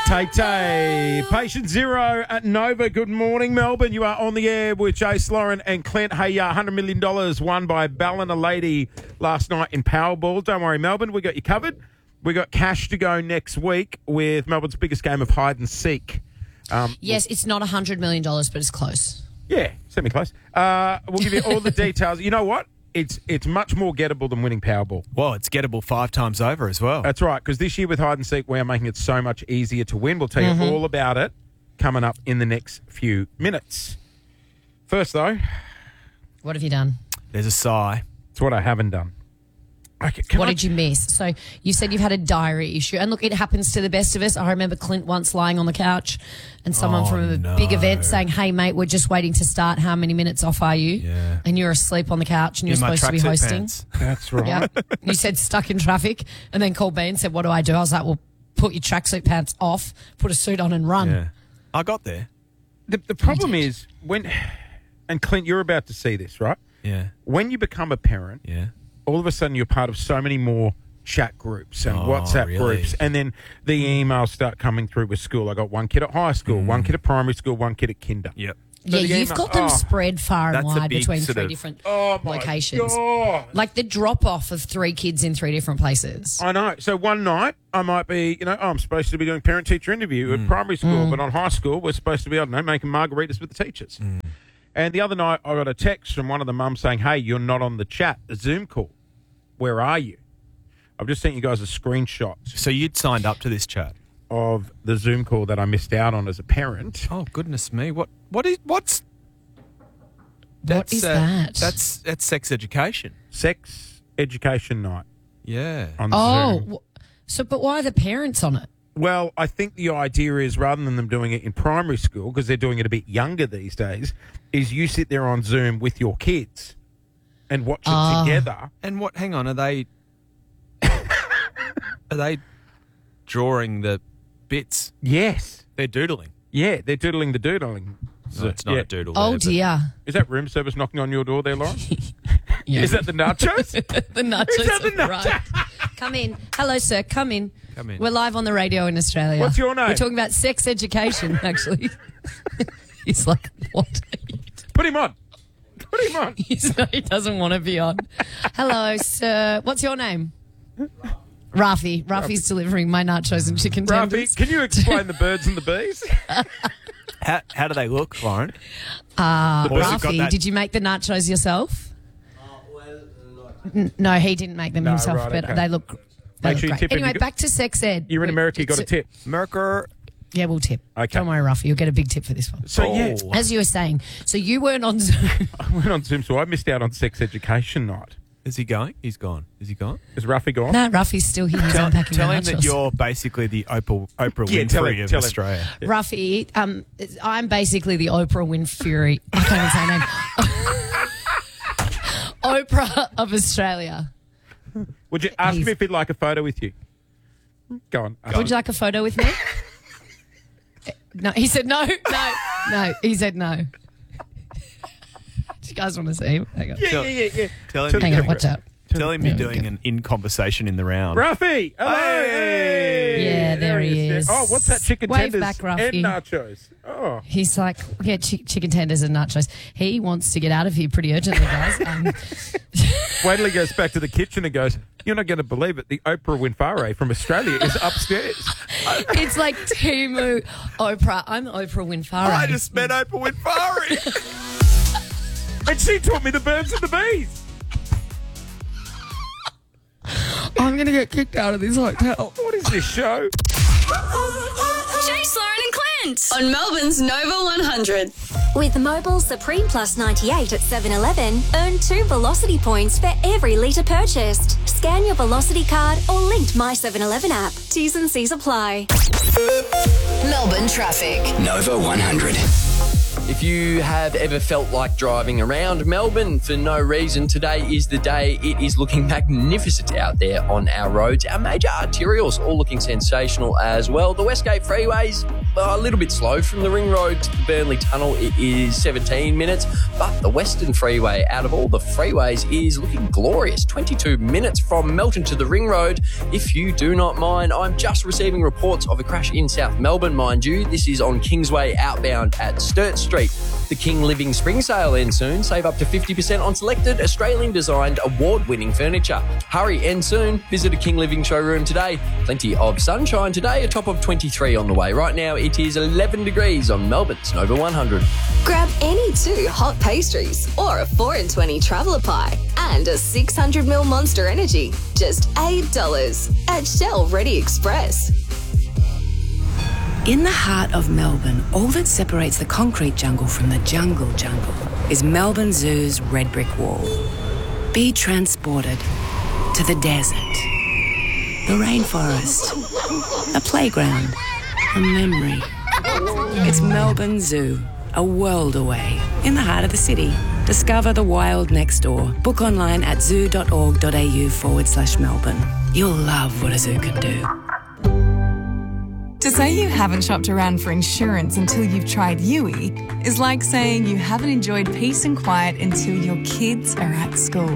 Tay. Patient Zero at Nova. Good morning, Melbourne. You are on the air with Jace, Lauren and Clint. Hey, $100 million won by Ballina Lady last night in Powerball. Don't worry, Melbourne. We got you covered. We got cash to go next week with Melbourne's biggest game of hide and seek. Yes, it's not $100 million, but it's close. Yeah, semi-close. We'll give you all the details. You know what? It's much more gettable than winning Powerball. Well, it's gettable 5 times over as well. That's right, because this year with hide and seek, we are making it so much easier to win. We'll tell you all about it coming up in the next few minutes. First, though, What have you done? There's a sigh. it's what I haven't done. Okay, What did you miss? So you said you've had a diary issue. And look, it happens to the best of us. I remember Clint once lying on the couch and someone from a big event saying, hey, mate, we're just waiting to start. How many minutes off are you? Yeah. And you're asleep on the couch and you're In my supposed to be tracksuit hosting. pants. That's right. Yeah. You said stuck in traffic and then called me and said, what do? I was like, well, put your tracksuit pants off, put a suit on and run. Yeah. I got there. The problem is and Clint, you're about to see this, right? Yeah. When you become a parent, Yeah. all of a sudden you're part of so many more chat groups and WhatsApp really? groups, and then the emails start coming through with school. I got one kid at high school, one kid at primary school, one kid at kinder. Yep. So Yeah, the you've email- got them spread far and That's a wide big between sort three of- different Oh, my locations. God. Like the drop-off of 3 kids in 3 different places. I know. So one night I might be, I'm supposed to be doing parent-teacher interview at primary school, but on high school we're supposed to be, making margaritas with the teachers. And the other night I got a text from one of the mums saying, hey, you're not on the chat, the Zoom call. Where are you? I've just sent you guys a screenshot So you'd signed up to this chat? of the Zoom call that I missed out on as a parent. Oh, goodness me. What's... What is that? That's sex education. Sex education night Yeah. on Zoom. But why are the parents on it? Well, I think the idea is rather than them doing it in primary school, because they're doing it a bit younger these days, is you sit there on Zoom with your kids and watch it together. And what... Hang on. Are they drawing the bits? Yes. They're doodling. Yeah, they're doodling the doodling. No, it's not Yeah. a doodle. Oh, there, but- dear. Is that room service knocking on your door there, Lauren? Yeah. Is that the nachos? The nachos? Is that the Right. Come in. Hello, sir. Come in. Come in. We're live on the radio in Australia. What's your name? We're talking about sex education, actually. He's like, what? Put him on. Put him on. He doesn't want to be on. Hello, sir. What's your name? Rafi. Rafi's delivering my nachos and chicken tenders. Rafi, can you explain the birds and the bees? How do they look, Lauren? Rafi, did you make the nachos yourself? No, he didn't make them No, himself, right, but okay. they look Make sure you great. tip him. Anyway, You got- back to sex ed. You're in America, you got a tip. Merker. Yeah, we'll tip. Okay. Don't worry, Rafi. You'll get a big tip for this one. So, yeah, As you were saying, so you weren't on Zoom. I went on Zoom, so I missed out on sex education night. Is he going? He's gone. Is he gone? Is Rafi gone? No, Rafi's still here. He's unpacking Tell the him that nachos. you're basically the Oprah Yeah, tell Winfrey him, of tell him. Australia. Rafi, I'm basically the Oprah Winfrey. I can't even say her name. Oprah of Australia. Would you ask He's- me if he'd like a photo with you? Go on. Would you like a photo with me? No, he said no. He said no. Do you guys want to see him? Hang on. Yeah. Tell him, Hang on, watch out. tell him you're There we doing go. an in conversation in the round. Rafi! Hello! Hey! Yeah, there he is. Oh, what's that? Chicken Wave tenders back, Rafi. and nachos. Oh. He's like, yeah, chicken tenders and nachos. He wants to get out of here pretty urgently, guys. Wait till he goes back to the kitchen and goes, you're not going to believe it, the Oprah Winfrey from Australia is upstairs. It's like Timu Oprah. I'm Oprah Winfrey. I just met Oprah Winfrey. And she taught me the birds and the bees. I'm going to get kicked out of this hotel. What is this show? Jace, Lauren and Clint on Melbourne's Nova 100. With Mobile Supreme Plus 98 at 7-Eleven, earn 2 Velocity points for every litre purchased. Scan your Velocity card or linked My 7-Eleven app. T's and C's apply. Melbourne traffic. Nova 100. If you have ever felt like driving around Melbourne for no reason, today is the day. It is looking magnificent out there on our roads. Our major arterials all looking sensational as well. The Westgate Freeway's a little bit slow from the Ring Road to the Burnley Tunnel. It is 17 minutes, but the Western Freeway, out of all the freeways, is looking glorious. 22 minutes from Melton to the Ring Road. If you do not mind, I'm just receiving reports of a crash in South Melbourne, mind you. This is on Kingsway outbound at Sturt Street. The King Living Spring Sale ends soon. Save up to 50% on selected Australian-designed award-winning furniture. Hurry, end soon. Visit a King Living showroom today. Plenty of sunshine today, a top of 23 on the way. Right now, it is 11 degrees on Melbourne's Nova 100. Grab any 2 hot pastries or a 4 in 20 traveller pie and a 600ml Monster Energy. Just $8 at Shell Ready Express. In the heart of Melbourne, all that separates the concrete jungle from the jungle is Melbourne Zoo's red brick wall. Be transported to the desert, the rainforest, a playground, a memory. It's Melbourne Zoo, a world away, in the heart of the city. Discover the wild next door. Book online at zoo.org.au/Melbourne. You'll love what a zoo can do. To say you haven't shopped around for insurance until you've tried Yui is like saying you haven't enjoyed peace and quiet until your kids are at school.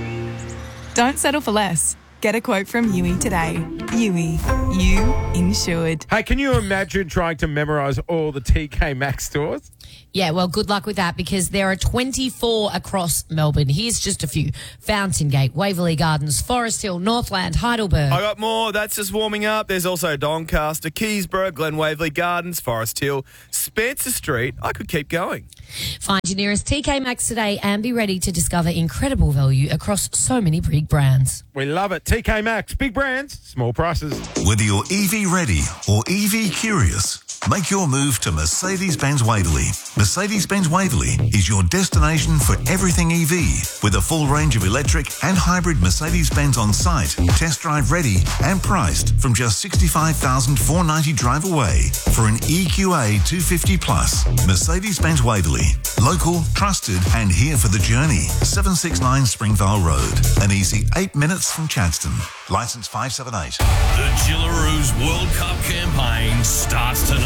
Don't settle for less. Get a quote from Yui today. Yui, you insured. Hey, can you imagine trying to memorise all the TK Maxx stores? Yeah, well, good luck with that because there are 24 across Melbourne. Here's just a few. Fountain Gate, Waverley Gardens, Forest Hill, Northland, Heidelberg. I got more. That's just warming up. There's also Doncaster, Keysborough, Glen Waverley Gardens, Forest Hill, Spencer Street. I could keep going. Find your nearest TK Maxx today and be ready to discover incredible value across so many big brands. We love it. TK Maxx, big brands, small prices. Whether you're EV ready or EV curious, make your move to Mercedes-Benz Waverley. Mercedes-Benz Waverley is your destination for everything EV, with a full range of electric and hybrid Mercedes-Benz on site, test drive ready and priced from just $65,490 drive away for an EQA 250 Plus. Mercedes-Benz Waverley, local, trusted and here for the journey. 769 Springvale Road, an easy 8 minutes from Chadstone. Licence 578. The Gillaroos World Cup campaign starts tonight.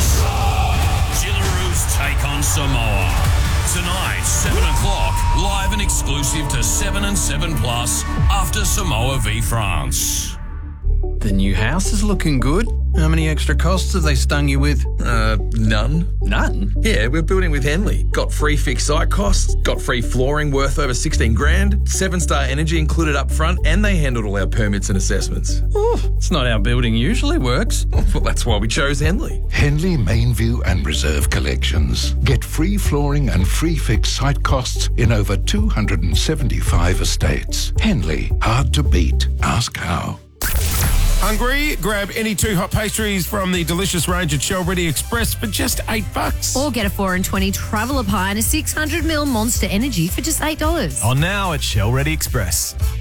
Gillaroos take on Samoa. Tonight, 7 o'clock, live and exclusive to 7 and 7 Plus after Samoa v France. The new house is looking good. How many extra costs have they stung you with? None. None? Yeah, we're building with Henley. Got free fixed site costs, got free flooring worth over 16 grand, 7-star energy included up front, and they handled all our permits and assessments. It's not how building usually works. Well, that's why we chose Henley. Henley Mainview and Reserve Collections. Get free flooring and free fixed site costs in over 275 estates. Henley, hard to beat. Ask how. Hungry? Grab any 2 hot pastries from the delicious range at Shell Ready Express for just $8. Or get a 4 in 20 traveller pie and a 600ml Monster Energy for just $8. On now at Shell Ready Express.